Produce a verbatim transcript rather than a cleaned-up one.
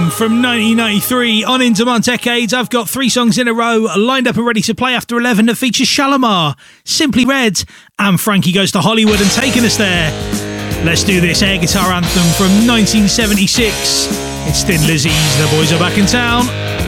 anthem from nineteen ninety-three on Into My Decades. I've got three songs in a row lined up and ready to play after eleven that feature Shalimar, Simply Red, and Frankie Goes to Hollywood and taking us there. Let's do this air guitar anthem from nineteen seventy-six. It's Thin Lizzy's The Boys Are Back in Town.